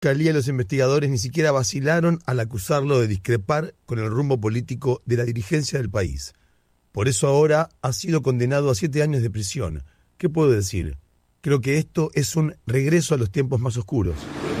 Fiscalía y los investigadores ni siquiera vacilaron al acusarlo de discrepar con el rumbo político de la dirigencia del país. Por eso ahora ha sido condenado a 7 años de prisión. ¿Qué puedo decir? Creo que esto es un regreso a los tiempos más oscuros.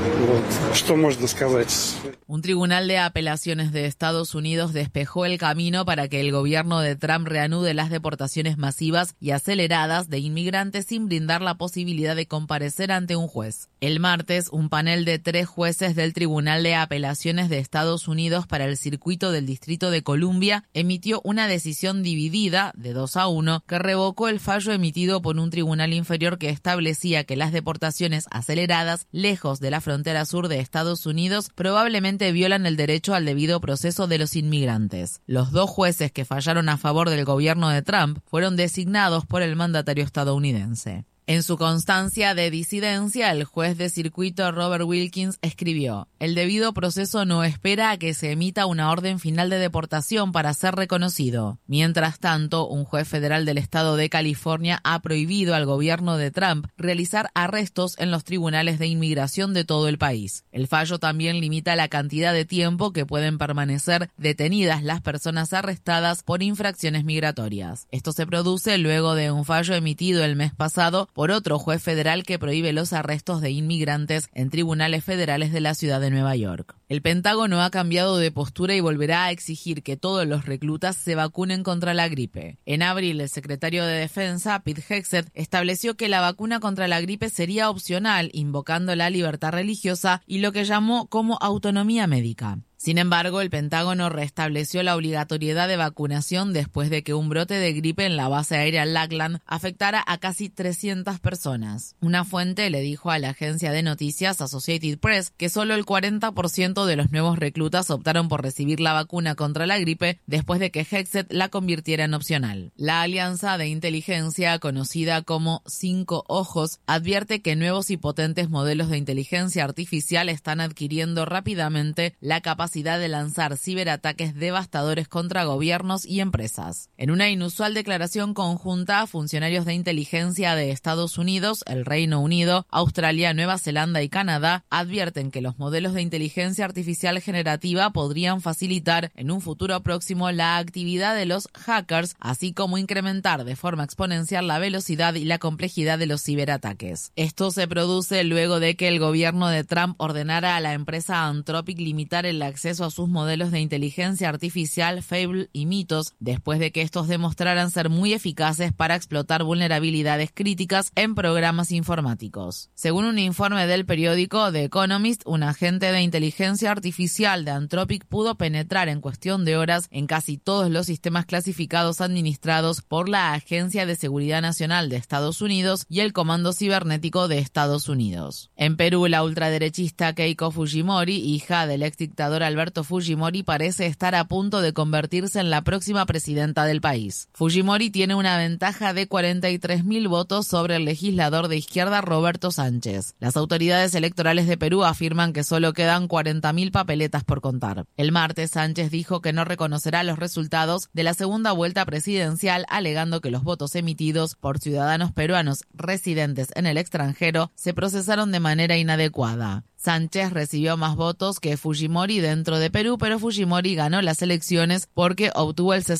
Un tribunal de apelaciones de Estados Unidos despejó el camino para que el gobierno de Trump reanude las deportaciones masivas y aceleradas de inmigrantes sin brindar la posibilidad de comparecer ante un juez. El martes, un panel de 3 jueces del Tribunal de Apelaciones de Estados Unidos para el Circuito del Distrito de Columbia emitió una decisión dividida, de 2-1, que revocó el fallo emitido por un tribunal inferior que establecía que las deportaciones aceleradas, lejos de la frontera sur de Estados Unidos, probablemente violan el derecho al debido proceso de los inmigrantes. Los 2 jueces que fallaron a favor del gobierno de Trump fueron designados por el mandatario estadounidense. En su constancia de disidencia, el juez de circuito Robert Wilkins escribió: «El debido proceso no espera a que se emita una orden final de deportación para ser reconocido». Mientras tanto, un juez federal del estado de California ha prohibido al gobierno de Trump realizar arrestos en los tribunales de inmigración de todo el país. El fallo también limita la cantidad de tiempo que pueden permanecer detenidas las personas arrestadas por infracciones migratorias. Esto se produce luego de un fallo emitido el mes pasado por otro juez federal que prohíbe los arrestos de inmigrantes en tribunales federales de la ciudad de Nueva York. El Pentágono ha cambiado de postura y volverá a exigir que todos los reclutas se vacunen contra la gripe. En abril, el secretario de Defensa, Pete Hegseth, estableció que la vacuna contra la gripe sería opcional, invocando la libertad religiosa y lo que llamó como autonomía médica. Sin embargo, el Pentágono restableció la obligatoriedad de vacunación después de que un brote de gripe en la base aérea Lackland afectara a casi 300 personas. Una fuente le dijo a la agencia de noticias Associated Press que solo el 40% de los nuevos reclutas optaron por recibir la vacuna contra la gripe después de que Hegseth la convirtiera en opcional. La alianza de inteligencia, conocida como 5 Ojos, advierte que nuevos y potentes modelos de inteligencia artificial están adquiriendo rápidamente la capacidad de lanzar ciberataques devastadores contra gobiernos y empresas. En una inusual declaración conjunta, funcionarios de inteligencia de Estados Unidos, el Reino Unido, Australia, Nueva Zelanda y Canadá advierten que los modelos de inteligencia artificial generativa podrían facilitar en un futuro próximo la actividad de los hackers, así como incrementar de forma exponencial la velocidad y la complejidad de los ciberataques. Esto se produce luego de que el gobierno de Trump ordenara a la empresa Anthropic limitar el acceso a sus modelos de inteligencia artificial Fable y Mythos, después de que estos demostraran ser muy eficaces para explotar vulnerabilidades críticas en programas informáticos. Según un informe del periódico The Economist, un agente de inteligencia artificial de Anthropic pudo penetrar en cuestión de horas en casi todos los sistemas clasificados administrados por la Agencia de Seguridad Nacional de Estados Unidos y el Comando Cibernético de Estados Unidos. En Perú, la ultraderechista Keiko Fujimori, hija del ex dictador Alberto Fujimori, parece estar a punto de convertirse en la próxima presidenta del país. Fujimori tiene una ventaja de 43.000 votos sobre el legislador de izquierda Roberto Sánchez. Las autoridades electorales de Perú afirman que solo quedan 40.000 papeletas por contar. El martes, Sánchez dijo que no reconocerá los resultados de la segunda vuelta presidencial, alegando que los votos emitidos por ciudadanos peruanos residentes en el extranjero se procesaron de manera inadecuada. Sánchez recibió más votos que Fujimori dentro de Perú, pero Fujimori ganó las elecciones porque obtuvo el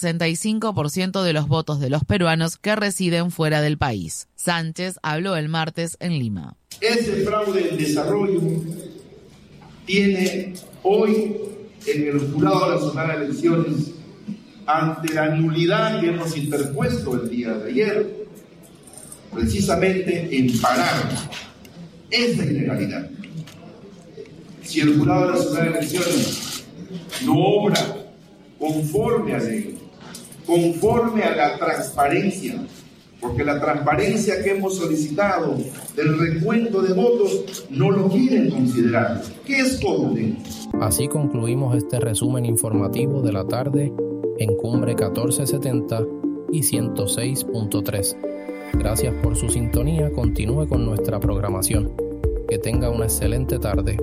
65% de los votos de los peruanos que residen fuera del país. Sánchez habló el martes en Lima. Ese fraude del desarrollo tiene hoy en el Jurado Nacional de Elecciones, ante la nulidad que hemos interpuesto el día de ayer, precisamente en parar esta ilegalidad. Si el Jurado Nacional de Elecciones no obra conforme a ley, conforme a la transparencia, porque la transparencia que hemos solicitado del recuento de votos no lo quieren considerar, que es todo. Así concluimos este resumen informativo de la tarde en Cumbre 1470 y 106.3. Gracias por su sintonía. Continúe con nuestra programación. Que tenga una excelente tarde.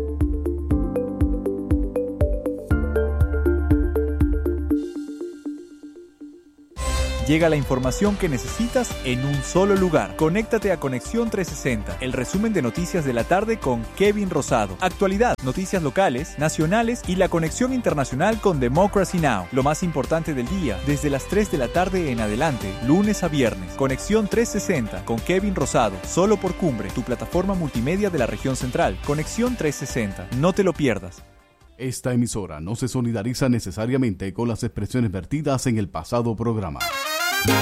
llega la información que necesitas en un solo lugar. Conéctate a Conexión 360, el resumen de noticias de la tarde con Kevin Rosado. Actualidad, noticias locales, nacionales y la conexión internacional con Democracy Now! Lo más importante del día, desde las 3 de la tarde en adelante, lunes a viernes. Conexión 360 con Kevin Rosado, solo por Cumbre, tu plataforma multimedia de la región central. Conexión 360, no te lo pierdas. Esta emisora no se solidariza necesariamente con las expresiones vertidas en el pasado programa.